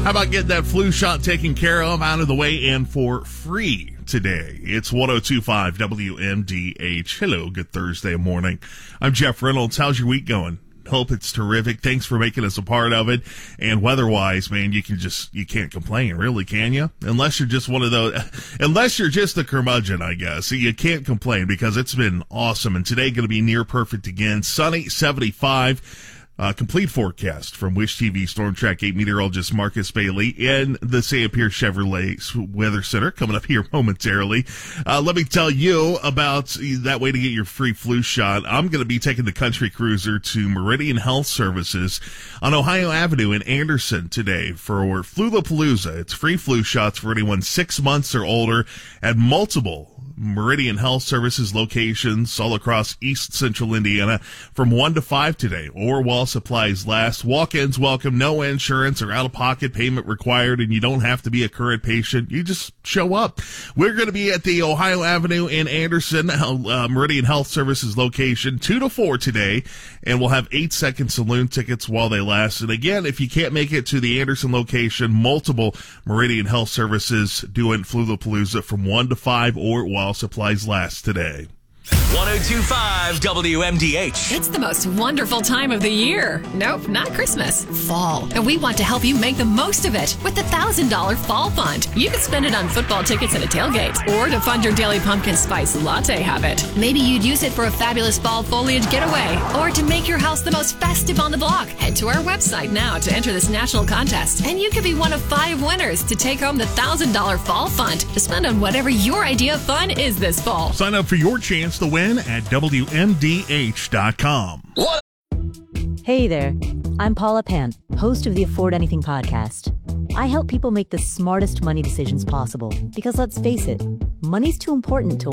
How about getting that flu shot taken care of, out of the way, and for free today? It's 102.5 WMDH. Hello, good Thursday morning. I'm Jeff Reynolds. How's your week going? Hope it's terrific. Thanks for making us a part of it. And weather-wise, man, you can't complain, really, can you? Unless you're just unless you're just a curmudgeon, I guess. You can't complain because it's been awesome. And today going to be near perfect again. Sunny, 75. Complete forecast from Wish TV Storm Track 8 meteorologist Marcus Bailey in the Sanpier Chevrolet Weather Center coming up here momentarily. Let me tell you about that way to get your free flu shot. I'm going to be taking the Country Cruiser to Meridian Health Services on Ohio Avenue in Anderson today for Flulapalooza. It's free flu shots for anyone 6 months or older at multiple Meridian Health Services locations all across East Central Indiana from 1 to 5 today, or while supplies last. Walk-ins welcome, no insurance or out-of-pocket payment required, and you don't have to be a current patient. You just show up. We're going to be at the Ohio Avenue in Anderson Meridian Health Services location 2 to 4 today, and we'll have 8-second saloon tickets while they last. And again, if you can't make it to the Anderson location, multiple Meridian Health Services doing Flulapalooza from 1 to 5 or while supplies last today. 102.5 WMDH. It's the most wonderful time of the year. Nope, not Christmas. Fall. And we want to help you make the most of it with the $1,000 Fall Fund. You can spend it on football tickets and a tailgate, or to fund your daily pumpkin spice latte habit. Maybe you'd use it for a fabulous fall foliage getaway, or to make your house the most festive on the block. Head to our website now to enter this national contest, and you could be one of 5 winners to take home the $1,000 Fall Fund to spend on whatever your idea of fun is this fall. Sign up for your chance to win at WMDH.com. Hey there, I'm Paula Pant, host of the Afford Anything podcast. I help people make the smartest money decisions possible because, let's face it, money's too important to